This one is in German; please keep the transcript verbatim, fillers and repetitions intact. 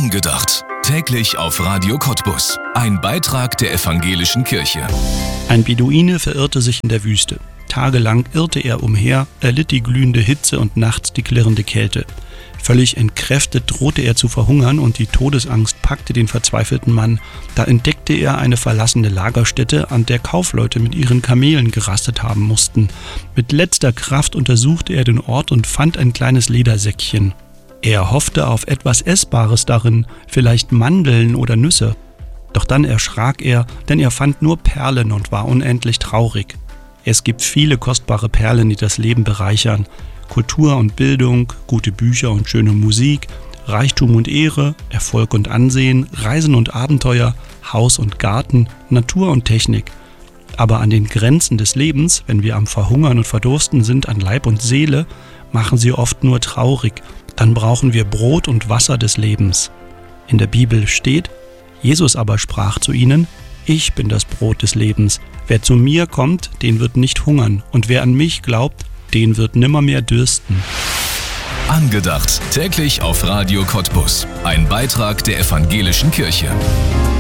Angedacht. Täglich auf Radio Cottbus. Ein Beitrag der evangelischen Kirche. Ein Beduine verirrte sich in der Wüste. Tagelang irrte er umher, erlitt die glühende Hitze und nachts die klirrende Kälte. Völlig entkräftet drohte er zu verhungern und die Todesangst packte den verzweifelten Mann. Da entdeckte er eine verlassene Lagerstätte, an der Kaufleute mit ihren Kamelen gerastet haben mussten. Mit letzter Kraft untersuchte er den Ort und fand ein kleines Ledersäckchen. Er hoffte auf etwas Essbares darin, vielleicht Mandeln oder Nüsse. Doch dann erschrak er, denn er fand nur Perlen und war unendlich traurig. Es gibt viele kostbare Perlen, die das Leben bereichern. Kultur und Bildung, gute Bücher und schöne Musik, Reichtum und Ehre, Erfolg und Ansehen, Reisen und Abenteuer, Haus und Garten, Natur und Technik. Aber an den Grenzen des Lebens, wenn wir am Verhungern und Verdursten sind an Leib und Seele, machen sie oft nur traurig. Dann brauchen wir Brot und Wasser des Lebens. In der Bibel steht: Jesus aber sprach zu ihnen: Ich bin das Brot des Lebens. Wer zu mir kommt, den wird nicht hungern. Und wer an mich glaubt, den wird nimmermehr dürsten. Angedacht. Täglich auf Radio Cottbus. Ein Beitrag der evangelischen Kirche.